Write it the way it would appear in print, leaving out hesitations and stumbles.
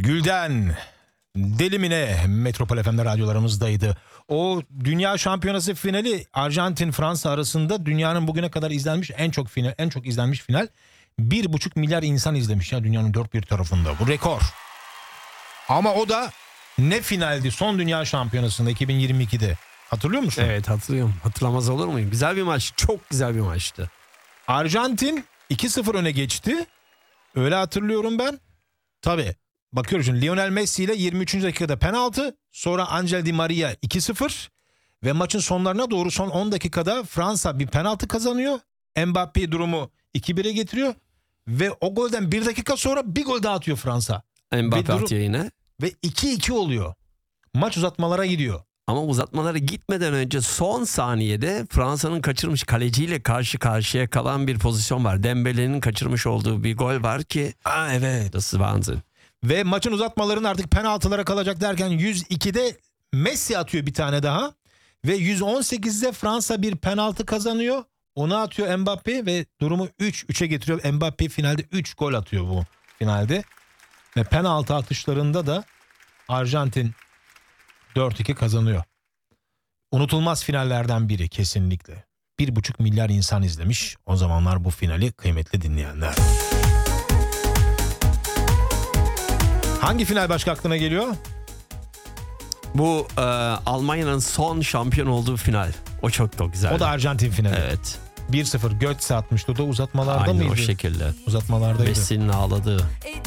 Gülden, Delimine Metropol FM'de radyolarımızdaydı. O Dünya Şampiyonası finali Arjantin-Fransa arasında dünyanın bugüne kadar izlenmiş en çok izlenmiş final. 1,5 milyar insan izlemiş ya dünyanın dört bir tarafında. Bu rekor. Ama o da ne finaldi son Dünya Şampiyonası'nda 2022'de. Hatırlıyor musun? Evet, hatırlıyorum. Hatırlamaz olur muyum? Güzel bir maç. Çok güzel bir maçtı. Arjantin 2-0 öne geçti. Öyle hatırlıyorum ben. Tabii. Bakıyoruz şimdi Lionel Messi ile 23. dakikada penaltı. Sonra Angel Di Maria 2-0. Ve maçın sonlarına doğru son 10 dakikada Fransa bir penaltı kazanıyor. Mbappé durumu 2-1'e getiriyor. Ve o golden 1 dakika sonra bir gol daha atıyor Fransa. Mbappé atıyor yine. Ve 2-2 oluyor. Maç uzatmalara gidiyor. Ama uzatmalara gitmeden önce son saniyede Fransa'nın kaçırmış kaleciyle karşı karşıya kalan bir pozisyon var. Dembele'nin kaçırmış olduğu bir gol var ki. Evet. Das Wahnsinn. Ve maçın uzatmalarının artık penaltılara kalacak derken 102'de Messi atıyor bir tane daha. Ve 118'de Fransa bir penaltı kazanıyor. Onu atıyor Mbappé ve durumu 3-3'e getiriyor. Mbappé finalde 3 gol atıyor bu finalde. Ve penaltı atışlarında da Arjantin 4-2 kazanıyor. Unutulmaz finallerden biri kesinlikle. 1,5 milyar insan izlemiş o zamanlar bu finali kıymetli dinleyenler. Hangi final başka aklına geliyor? Bu Almanya'nın son şampiyon olduğu final. O çok güzel. O da Arjantin finali. Evet. 1-0 Götze atmıştı. O da uzatmalarda Aynı mıydı? o şekilde. Uzatmalardaydı. Messi'nin ağladığı.